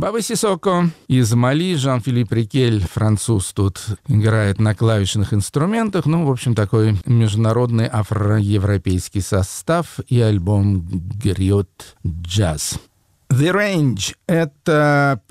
Баба Сисоко из Мали, Жан-Филипп Рикель, француз, тут играет на клавишных инструментах. Ну, в общем, такой международный афроевропейский состав и альбом «Гриот Джаз». The Range — это